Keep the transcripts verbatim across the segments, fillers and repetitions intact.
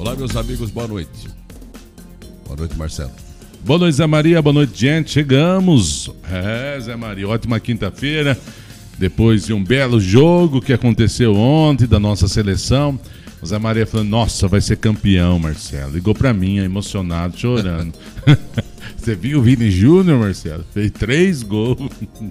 Olá, meus amigos, boa noite. Boa noite, Marcelo. Boa noite, Zé Maria, boa noite, gente. Chegamos. É, Zé Maria, ótima quinta-feira. Depois de um belo jogo que aconteceu ontem da nossa seleção. O Zé Maria falou, nossa, vai ser campeão, Marcelo. Ligou pra mim, emocionado, chorando. Você viu o Vini Júnior, Marcelo? Fez três gols.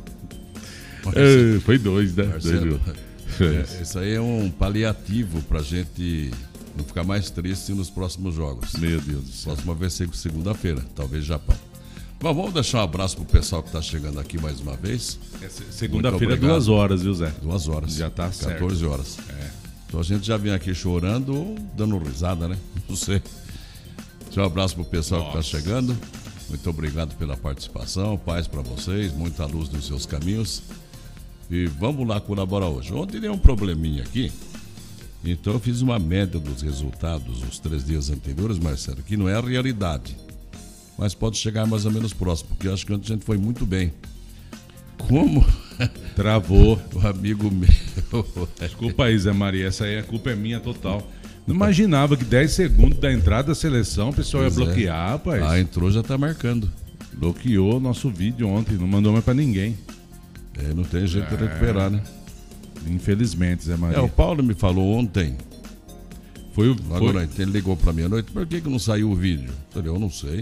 É, foi dois, né? Marcelo, é, isso aí é um paliativo pra gente não ficar mais triste nos próximos jogos. Meu Deus do céu. Próxima vez ser segunda-feira, talvez Japão. Bom, vamos deixar um abraço pro pessoal que tá chegando aqui mais uma vez. É, segunda-feira, duas horas, viu, Zé? Duas horas. Já tá certo. quatorze horas. É. Então a gente já vem aqui chorando ou dando risada, né? Não sei. Um abraço pro pessoal Nossa. que tá chegando. Muito obrigado pela participação. Paz para vocês, muita luz nos seus caminhos. E vamos lá colaborar hoje. Ontem deu um probleminha aqui. Então eu fiz uma média dos resultados os três dias anteriores, Marcelo, que não é a realidade. Mas pode chegar mais ou menos próximo, porque eu acho que ontem a gente foi muito bem. Como? Travou. O amigo meu. Desculpa aí, Zé Maria, essa aí a culpa é minha total. Não imaginava que dez segundos da entrada da seleção o pessoal pois ia bloquear, é. rapaz. Ah, entrou, já tá marcando. Bloqueou o nosso vídeo ontem, não mandou mais pra ninguém. É, não tem jeito é. de recuperar, né? Infelizmente, Zé Maria. É, o Paulo me falou ontem. Foi o. Agora, foi... ele ligou pra mim à noite, por que, que não saiu o vídeo? Eu falei, eu não sei.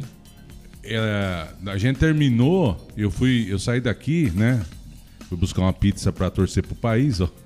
É, a gente terminou, eu fui, eu saí daqui, né? Fui buscar uma pizza pra torcer pro país, ó.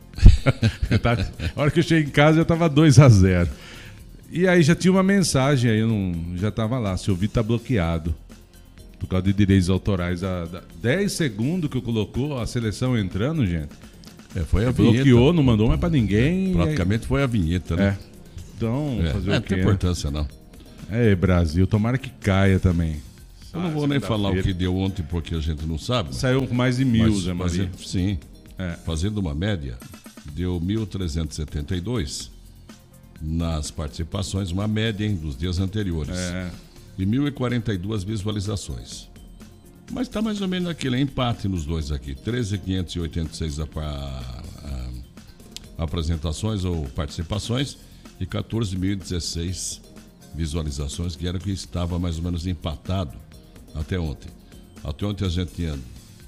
A hora que eu cheguei em casa já tava dois a zero. E aí já tinha uma mensagem aí, eu não, já tava lá, seu vídeo tá bloqueado. Por causa de direitos autorais. A, a, dez segundos que eu colocou a seleção entrando, gente. É, foi a vinheta. Bloqueou, não mandou mais pra ninguém. Praticamente aí... foi a vinheta, né? É. Então, é. fazer é, o quê? Não tem importância, não. É, Brasil, tomara que caia também. Eu não vou nem falar o que deu ontem porque a gente não sabe. Saiu com mais de mil, Zé Maria. Fazendo, sim. É. Fazendo uma média, deu mil trezentos e setenta e dois nas participações, uma média hein, dos dias anteriores. É. E mil e quarenta e duas visualizações. Mas está mais ou menos aquele empate nos dois aqui. treze mil quinhentos e oitenta e seis a, a, a, apresentações ou participações e quatorze mil e dezesseis visualizações, que era o que estava mais ou menos empatado até ontem. Até ontem a gente tinha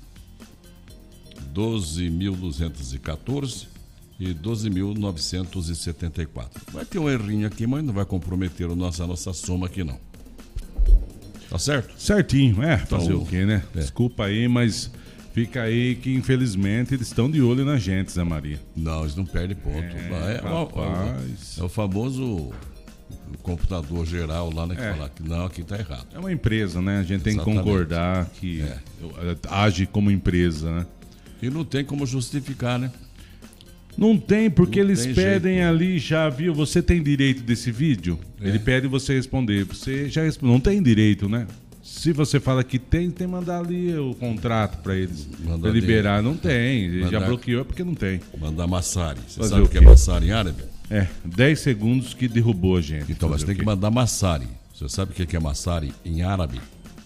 doze mil duzentos e quatorze e doze mil novecentos e setenta e quatro. Vai ter um errinho aqui, mas não vai comprometer a nossa, a nossa soma aqui não. Tá certo? Certinho, é. Fazer então, o quê, né? É. Desculpa aí, mas fica aí que infelizmente eles estão de olho na gente, Zé Maria. Não, eles não perdem ponto. É, é, rapaz. É, o, é o famoso computador geral lá, né? Que é. fala que não, aqui tá errado. É uma empresa, né? A gente tem Exatamente. que concordar que é. age como empresa, né? E não tem como justificar, né? Não tem, porque não eles tem pedem jeito. ali, já viu, você tem direito desse vídeo? É. Ele pede você responder. Você já responde. Não tem direito, né? Se você fala que tem, tem que mandar ali o contrato para eles pra liberar. Não tem. Ele mandar, já bloqueou porque não tem. Mandar Massari. Você Fazer sabe o o que é Massari em árabe? É, dez segundos que derrubou a gente. Então, você tem que mandar Massari. Você sabe o que é Massari em árabe?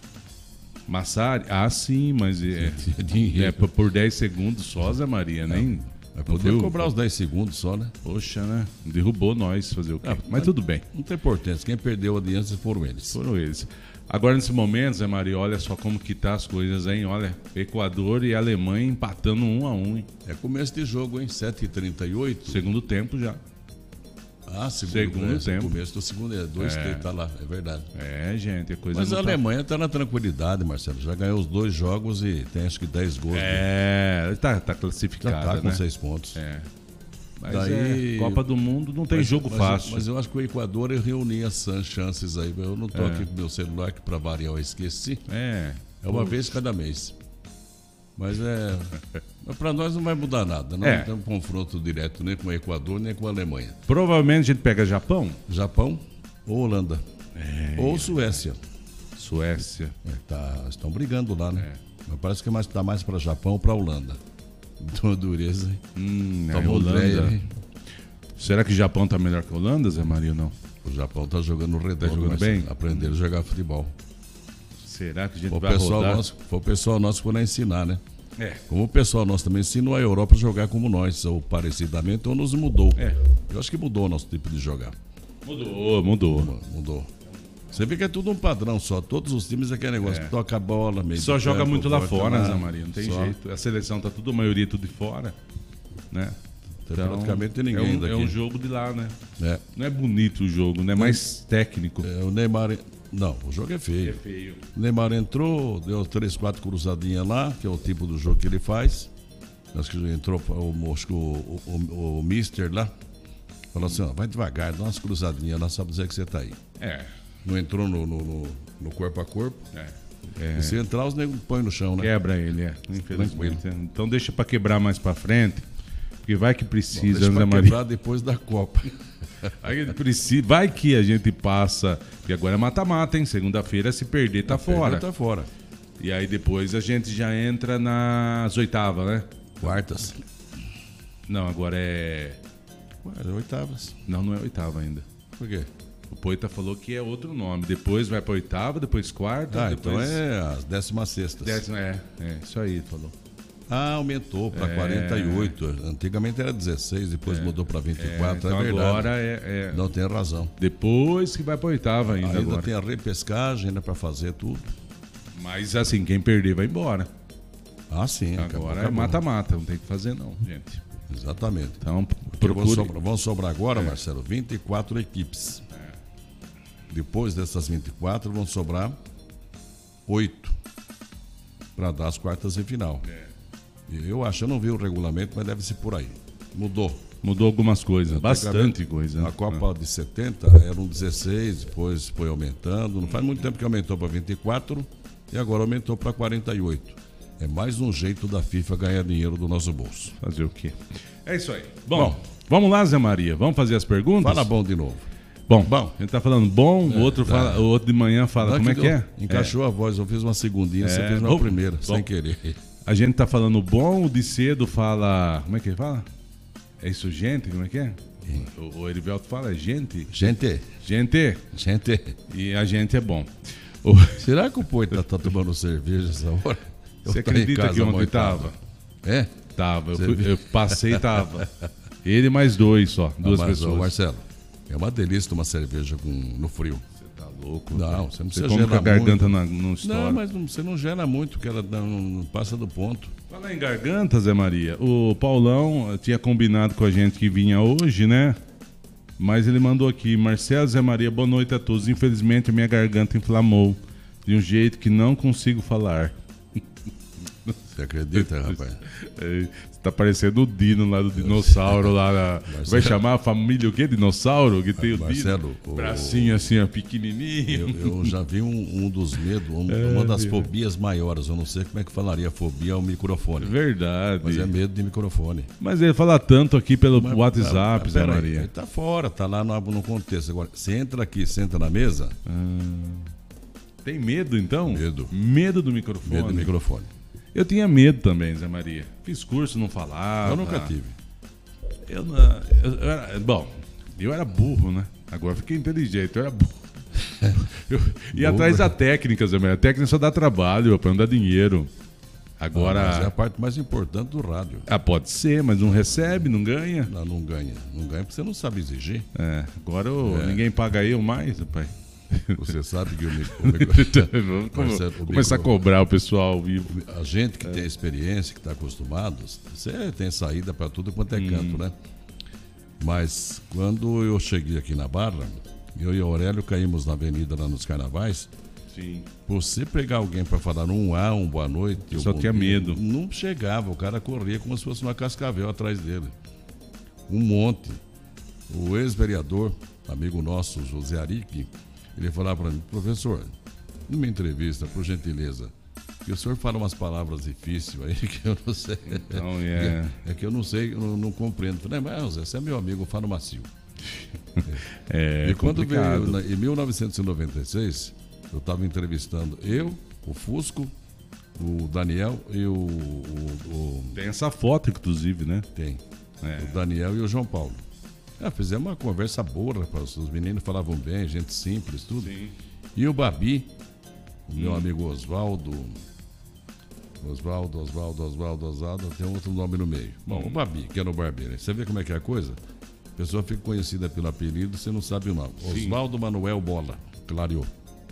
Massari? Ah, sim, mas é, é por dez segundos só, Zé Maria, nem... Vai poder não cobrar os dez segundos só, né? Poxa, né? Derrubou nós fazer o quê? Ah, mas, mas tudo bem. Não tem importância. Quem perdeu a audiência foram eles. Foram eles. Agora, nesse momento, Zé Maria, olha só como que tá as coisas, hein? Olha, Equador e Alemanha empatando um a um, hein? É começo de jogo, hein? sete e trinta e oito. Segundo tempo já. Ah, segundo, segundo é, tempo. Começo do segundo, é dois, é. tá lá, é verdade. É, gente, é coisa. Mas a tá... Alemanha tá na tranquilidade, Marcelo. Já ganhou os dois jogos e tem acho que dez gols. É, né? tá, tá classificada, já tá com né? seis pontos. É. Mas Daí, é, Copa do Mundo não tem mas, jogo mas, fácil. Mas eu acho que o Equador reunia as chances aí. Eu não tô é. aqui com meu celular, que pra variar eu esqueci. É. É uma Poxa. vez cada mês. Mas é. Mas pra nós não vai mudar nada. Não é. tem um confronto direto nem com o Equador, nem com a Alemanha. Provavelmente a gente pega Japão? Japão ou Holanda. É. Ou Suécia. Suécia. É, tá, estão brigando lá, né? É. Mas parece que mais, tá mais pra Japão ou pra Holanda. Uma dureza, hein? Hum, é Holanda. Hein? Será que o Japão tá melhor que a Holanda, Zé Maria, ou não? O Japão tá jogando redondo, tá jogando bem? Aprendendo a jogar futebol. Será que a gente foi vai pessoal rodar? Nosso, foi o pessoal nosso que foi lá ensinar, né? É. Como o pessoal nosso também ensinou a Europa a jogar como nós, ou parecidamente, ou nos mudou. É. Eu acho que mudou o nosso tipo de jogar. Mudou, mudou. Mudou. Você vê que é tudo um padrão só. Todos os times é aquele negócio É. que toca a bola, meio Só de joga campo, muito lá volta fora, lá, Zé Maria, não tem só. jeito. A seleção tá tudo, a maioria tudo de fora, né? Tem praticamente ninguém é um, daqui. é um jogo de lá, né? É. Não é bonito o jogo, né? É mais técnico. É, o Neymar. Não, o jogo é feio. É feio. O Neymar entrou, deu três, quatro cruzadinhas lá, que é o tipo do jogo que ele faz. Acho que entrou o, acho que o, o, o, o Mister lá. Falou assim, ó, vai devagar, dá umas cruzadinhas lá, só pra dizer que você tá aí. É. Não entrou no, no, no, no corpo a corpo. É. E se entrar, os negros põem no chão, né? Quebra ele, é. Infelizmente. Então deixa pra quebrar mais pra frente. Porque vai que precisa, Deixa Zé pra Maria. quebrar depois da Copa. Aí precisa, vai que a gente passa. E agora é mata-mata, hein? Segunda-feira, se perder, tá fora. Tá fora. E aí depois a gente já entra nas oitavas, né? Quartas. Não, agora é. Ué, oitavas. Não, não é oitava ainda. Por quê? O Poita falou que é outro nome. Depois vai pra oitava, depois quarta, Ah, depois. então é as décimas sextas. Décima, é, é, isso aí, falou. Ah, aumentou para É. quarenta e oito. Antigamente era dezesseis, depois mudou para vinte e quatro. É, Então verdade. agora é, é- Não tem razão. Depois que vai pra oitava ainda, Ainda agora. tem a repescagem ainda para fazer tudo. Mas assim, quem perder vai embora. Ah, sim. acabou, Agora é acabou. mata-mata, não tem que fazer não, gente. Exatamente. Então, Porque vão, procure. sobrar, vão sobrar agora, Marcelo, vinte e quatro equipes. Depois dessas vinte e quatro, vão sobrar oito para dar as quartas de final. E eu acho, eu não vi o regulamento, mas deve ser por aí. Mudou. Mudou algumas coisas, bastante Antigamente, coisa. Na Copa de setenta eram dezesseis, depois foi aumentando. Não faz muito tempo que aumentou para vinte e quatro e agora aumentou para quarenta e oito. É mais um jeito da FIFA ganhar dinheiro do nosso bolso. Fazer o quê? É isso aí. Bom, Bom. vamos lá, Zé Maria. Vamos fazer as perguntas? Fala bom de novo. Bom, Bom. a gente tá falando bom, o outro, tá. fala, o outro de manhã fala, Não, como é que deu- é? Encaixou a voz, eu fiz uma segundinha, você É, fez uma bom. primeira, Bom. sem querer. A gente tá falando bom, o de cedo fala. Como é que ele fala? É isso, gente? Como é que é? O, o Erivelto fala, é gente? Gente, Gente. gente, E a gente é bom. O- será que o Poita tá tomando cerveja essa hora? Eu Você tô em acredita casa que ontem amoitado. tava? É? Tava. Eu, Você fui- viu? eu passei e tava. Ele mais dois só, duas Ah, mas, ô, pessoas. Marcelo, é uma delícia tomar cerveja com, no frio. Você tá louco? Não, velho. você não Você precisa come com a gelar garganta muito. na, no estouro. Não, mas não- você não gera muito, porque ela não, não passa do ponto. Falar em garganta, Zé Maria, o Paulão eh, tinha combinado com a gente que vinha hoje, né? Mas ele mandou aqui, Marcelo, Zé Maria, boa noite a todos. Infelizmente a minha garganta inflamou de um jeito que não consigo falar. Você acredita, rapaz? É, Você tá parecendo o Dino lá do dinossauro lá. na- Vai chamar a família o quê? Dinossauro? Que tem o Marcelo, Dino. o- Bracinho assim, ó, pequenininho. Eu, eu já vi um, um dos medos, um- É, uma das fobias maiores. Eu não sei como é que falaria fobia ao microfone. Verdade. Mas é medo de microfone. Mas ele fala tanto aqui pelo Mas, WhatsApp, mas, Zé peraí, Maria. Ele tá fora, tá lá no, no contexto. Agora, você entra aqui, senta na mesa, Tem medo, então? Medo. Medo do microfone. medo do microfone. Eu tinha medo também, Zé Maria. Fiz curso, não falava. Eu nunca tive. Eu, não- eu- eu era, bom, eu era burro, né? Agora eu fiquei inteligente, eu era burro. Eu ia Burro. atrás da técnica, Zé Maria. A técnica só dá trabalho, para não dar dinheiro. Agora. Mas é a parte mais importante do rádio. Ah, pode ser, mas não recebe, não ganha. Não, não ganha. Não ganha porque você não sabe exigir. É, agora eu- É. ninguém paga eu mais, rapaz. Você sabe que o, mic- o micro- Vamos come- Marcelo, o começar a micro- cobrar o pessoal ao vivo. a gente que tem experiência, que está acostumado, você tem saída para tudo quanto é Hum. canto, né? Mas quando eu cheguei aqui na Barra, eu e o Aurélio caímos na avenida lá nos carnavais. Sim. Você pegar alguém para falar um A, um boa noite, Eu um só bom tinha dia, medo. Não chegava, o cara corria como se fosse uma cascavel atrás dele. Um monte. O ex-vereador, amigo nosso, José Arique, ele falava para mim, professor, numa entrevista, por gentileza, que o senhor fala umas palavras difíceis aí que eu não sei. Então, é. É que eu não sei, eu não, não compreendo. Falei, mas José, você é meu amigo, eu falo macio. É e quando complicado. veio, na- em mil novecentos e noventa e seis, eu estava entrevistando eu, o Fusco, o Daniel e o, o- o- Tem essa foto, inclusive, né? tem, É. o Daniel e o João Paulo. Ah, fizemos uma conversa boa, rapaz. Os meninos falavam bem, gente simples, tudo. Sim. E o Babi, o meu Hum. amigo Oswaldo, Oswaldo, Oswaldo, Oswaldo, Oswaldo, tem outro nome no meio. Bom, Hum. o Babi, que era o barbeiro. Você vê como é que é a coisa? A pessoa fica conhecida pelo apelido, você não sabe o nome. Oswaldo Manuel Bola, clareou.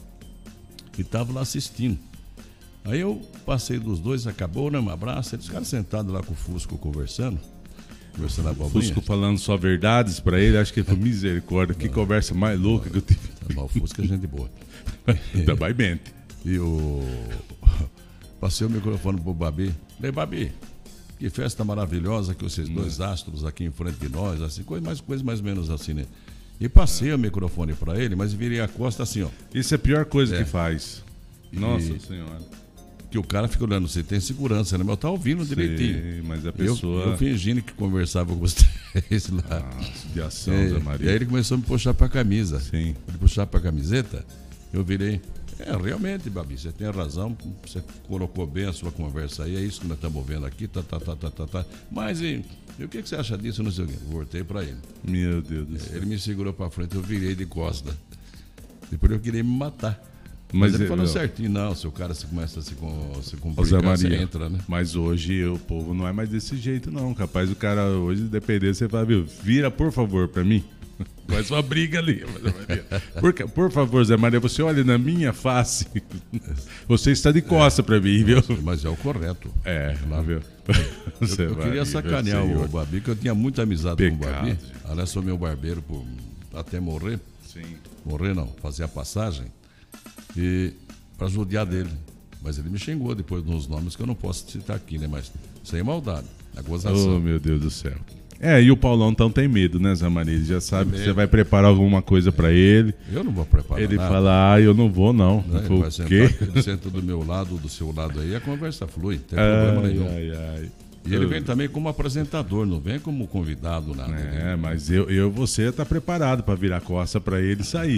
E tava lá assistindo. Aí eu passei dos dois, acabou, né? Um abraço. Eles ficaram sentados lá com o Fusco conversando. Conversando a bobinha. Fusco falando só verdades pra ele, acho que ele foi misericórdia. Que conversa mais louca que eu tive. O Fusco é gente boa. Da Baibente. E o. Passei o microfone pro Babi. Falei, Babi, que festa maravilhosa que vocês dois astros aqui em frente de nós, assim, coisa mais, coisa mais ou menos assim, né? E passei é. o microfone pra ele, mas virei a costa assim, ó. Isso é a pior coisa é. que faz. Nossa e... Senhora. Que o cara fica olhando, você tem segurança, né? Mas eu tava ouvindo Sei, direitinho. Mas a pessoa. Eu, eu fingindo que conversava com vocês lá. Ah, de ação, é, Zé Maria. E aí ele começou a me puxar pra camisa. Sim. Ele puxar pra camiseta, eu virei. É, realmente, Babi, você tem razão. Você colocou bem a sua conversa aí. É isso que nós estamos vendo aqui. Tá, tá, tá, tá, tá, tá. Mas e, e o que, que você acha disso? Não sei o quê. Voltei pra ele. Meu Deus do céu. Ele me segurou pra frente, eu virei de costa. Depois eu queria me matar. Mas, mas ele eu, falou eu... certinho, não, se o cara se começa a se, se complicar, Zé Maria, você entra, né? Mas hoje o povo não é mais desse jeito, não. Capaz o cara hoje, depender, você fala, viu, vira, por favor, pra mim. Faz uma briga ali. Por, por favor, Zé Maria, você olha na minha face. Você está de costa é, pra mim, viu? Mas é o correto. É, lá, viu? Eu, eu queria sacanear o Babi, que eu tinha muita amizade Pecado, com o Babi. Gente. Aliás, sou meu barbeiro por, até morrer. Sim. Morrer não, fazer a passagem. E para judiar dele. Mas ele me xingou depois de uns nomes que eu não posso citar aqui, né? Mas sem maldade, a gozação. Oh, meu Deus do céu. É, e o Paulão então tem medo, né, Zé Maria? Ele já sabe que você vai preparar alguma coisa pra ele. Eu não vou preparar Ele nada. fala, ah, eu não vou não. Não, ele ele vai o sentar, quê? ele senta do meu lado, do seu lado aí, a conversa flui, não tem ai, problema nenhum. Ai, ai. E ele vem também como apresentador, não vem como convidado, nada. É, né? mas eu, eu você tá preparado pra virar costa pra ele e sair.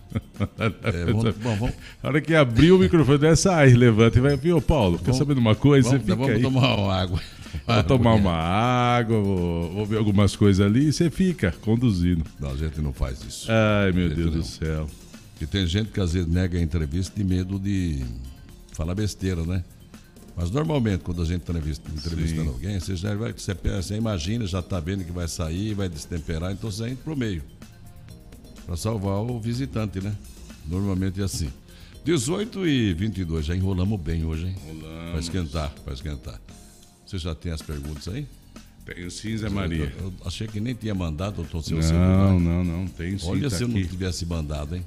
É, vamos, bom, vamos. A hora que abrir o microfone, vai sair, levanta e vai, viu, Paulo, quer vamos, saber de uma coisa? Vamos, você fica vamos aí. tomar uma água. Vou tomar uma água, vou, vou ver algumas coisas ali e você fica conduzindo. Não, a gente não faz isso. Ai, meu Deus não. do céu. Porque tem gente que às vezes nega a entrevista de medo de falar besteira, né? Mas normalmente, quando a gente está entrevistando alguém, você já vai, você, você imagina, já está vendo que vai sair, vai destemperar, então você entra pro meio. Para salvar o visitante, né? Normalmente é assim. dezoito e vinte e dois, já enrolamos bem hoje, hein? Enrolamos. Vai esquentar, vai esquentar. Você já tem as perguntas aí? Tenho sim, Zé Maria. Eu, eu achei que nem tinha mandado, eu tô sem o Não, celular. não, não, tem sim. Olha tá se eu aqui. não tivesse mandado, hein?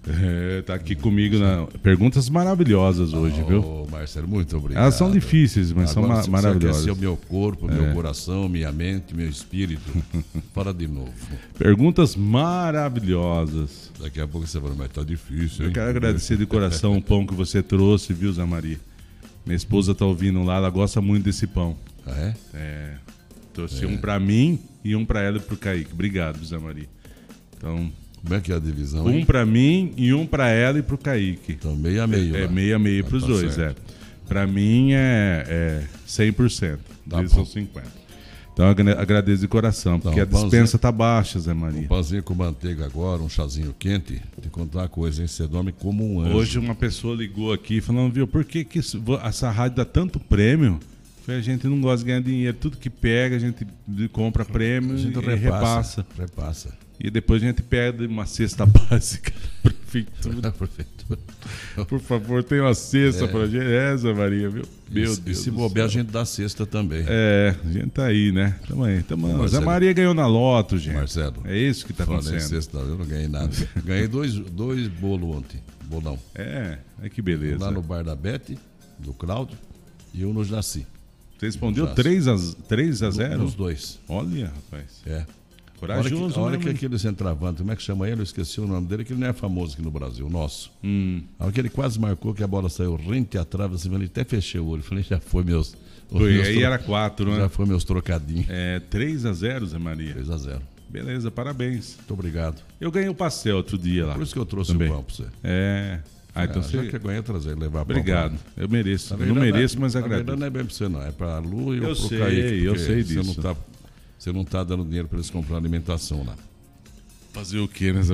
É, tá aqui comigo na perguntas maravilhosas hoje, oh, viu? Marcelo, muito obrigado. Elas são difíceis, mas Agora, são ma maravilhosas. Você o meu corpo, É. meu coração, minha mente, meu espírito. Fala de novo. Perguntas maravilhosas. Daqui a pouco você vai, mas tá difícil, hein? Eu quero agradecer de coração o pão que você trouxe, viu, Zé Maria? Minha esposa tá ouvindo lá, ela gosta muito desse pão. Ah, é? É. Trouxe É. um pra mim e um pra ela e pro Kaique. Obrigado, Zé Maria. Então, Como é que é a divisão? um hein? pra mim e um pra ela e pro Kaique. Então, meio a meio. É lá. meio a meio Ah, pros tá dois, certo. é. Pra mim é, é cem por cento. Tá Eles bom. são cinquenta por cento. Então eu agra- agradeço de coração, porque Não, a pãozinho- dispensa tá baixa, Zé Um Maria. pãozinho com manteiga agora, um chazinho quente. Te contar uma coisa, hein? Você dorme como um anjo. Hoje uma pessoa ligou aqui falando, viu, por que, que isso- vo- essa rádio dá tanto prêmio? Foi, a gente não gosta de ganhar dinheiro. Tudo que pega, a gente compra prêmio a gente e repassa. repassa. Repassa. E depois a gente pede uma cesta básica da prefeitura. Prefeitura. Por favor, tem uma cesta É. pra gente. É, Zé Maria, viu? Meu E, Deus e se do bobear, a céu. gente dá cesta também. É, a gente tá aí, né? Tamo aí. Tamo... Zé Marcelo. Maria ganhou na loto, gente. Marcelo. É isso que tá Falando em acontecendo. cesta, eu não ganhei nada. Ganhei dois, dois bolos ontem. Bolão. É, é que Um beleza. lá no bar da Bete, do Cláudio, e um no Jaci. Você respondeu Já. três a zero? Nos dois. Olha, rapaz. É. A hora que, Corajoso, a hora né, que mano? aquele centroavante, como é que chama ele? Eu esqueci o nome dele, que ele não é famoso aqui no Brasil, o nosso. Hum. A hora que ele quase marcou, que a bola saiu rente à trave, assim, ele até fechei o olho. Falei, já foi meus. os Foi, meus aí tro- era quatro, Já né? foi meus trocadinhos. É, três a zero, Zé Maria. três a zero. Beleza, parabéns. Muito obrigado. Eu ganhei o pastel outro dia lá. Por isso que eu trouxe Também. o pão pra você. É. Ah, então Ah, já você... que eu ganhei, trazer, levar pão Obrigado. pra- Eu mereço. Na Eu não verdade, mereço, mas na agradeço. verdade não é bem pra você, não. É pra Lu e Eu pro sei, Kaique. eu porque sei Você disso. não, tá, você não tá dando dinheiro pra eles comprar alimentação lá. Fazer o quê, né, Zé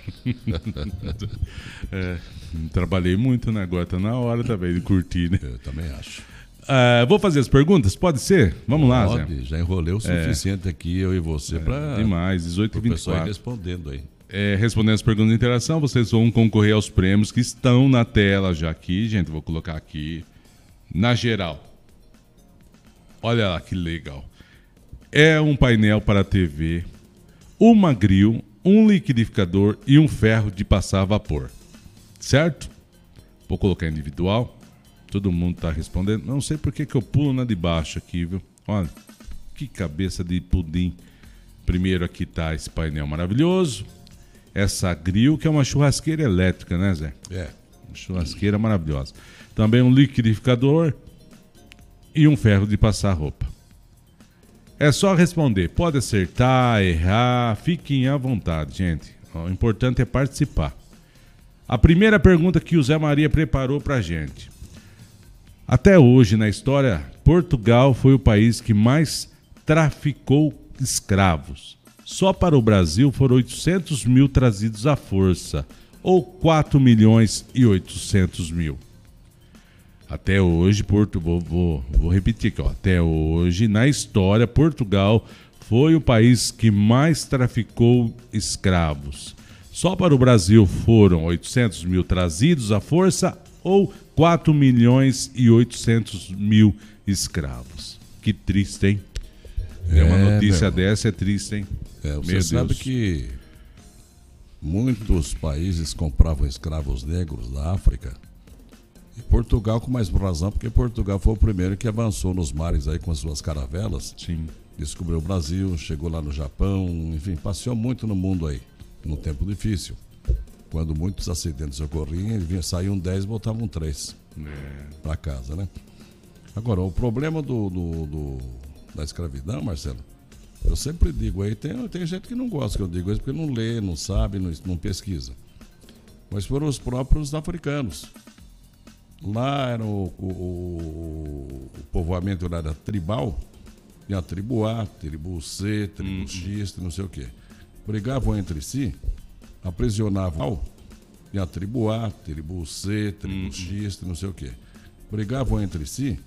Maria? É, trabalhei muito, né? Agora tá na hora também de curtir, né? Eu também acho. Uh, vou fazer as perguntas? Pode ser? Vamos lá, Zé. Pode, já enrolei o suficiente é. aqui, eu e você, é, para demais, dezoito e vinte e quatro. O pessoal ir respondendo aí. É, respondendo as perguntas de interação, vocês vão concorrer aos prêmios que estão na tela já aqui, gente. Vou colocar aqui na geral. Olha lá que legal. É um painel para a T V, uma grill, um liquidificador e um ferro de passar vapor. Certo? Vou colocar individual. Todo mundo está respondendo. Não sei por que que eu pulo na de baixo aqui, viu? Olha, que cabeça de pudim. Primeiro aqui está esse painel maravilhoso. Essa grill, que é uma churrasqueira elétrica, né, Zé? É. Uma churrasqueira maravilhosa. Também um liquidificador e um ferro de passar roupa. É só responder. Pode acertar, errar. Fiquem à vontade, gente. O importante é participar. A primeira pergunta que o Zé Maria preparou pra gente. Até hoje, na história, Portugal foi o país que mais traficou escravos. Só para o Brasil foram oitocentos mil trazidos à força, ou quatro milhões e oitocentos mil. Até hoje, Porto, vou, vou, vou repetir aqui, ó. Até hoje, na história, Portugal foi o país que mais traficou escravos. Só para o Brasil foram oitocentos mil trazidos à força ou quatro milhões e oitocentos mil escravos. Que triste, hein? É, uma notícia meu... dessa é triste, hein? É, você meu sabe Deus. Que muitos países compravam escravos negros da África. E Portugal com mais razão, porque Portugal foi o primeiro que avançou nos mares aí com as suas caravelas. Sim. Descobriu o Brasil, chegou lá no Japão, enfim, passeou muito no mundo aí, num tempo difícil. Quando muitos acidentes ocorriam, vinha, saíam dez e voltavam três é. para casa, né? Agora, o problema do, do, do, da escravidão, Marcelo, eu sempre digo aí, tem, tem gente que não gosta que eu digo isso, porque não lê, não sabe, não, não pesquisa. Mas foram os próprios africanos. Lá era o, o, o, o povoamento era tribal, tinha a tribo A, tribo C, tribo hum. X, não sei o quê. Brigavam entre si, aprisionavam, tinha a tribo A, tribo C, tribo hum. X, não sei o quê. Brigavam entre si,